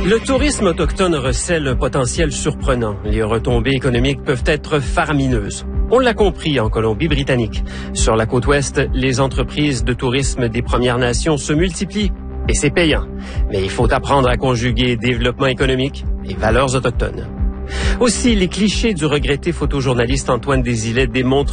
Le tourisme autochtone recèle un potentiel surprenant. Les retombées économiques peuvent être faramineuses. On l'a compris en Colombie-Britannique. Sur la côte ouest, les entreprises de tourisme des Premières Nations se multiplient et c'est payant. Mais il faut apprendre à conjuguer développement économique et valeurs autochtones. Aussi, les clichés du regretté photojournaliste Antoine Desilets démontrent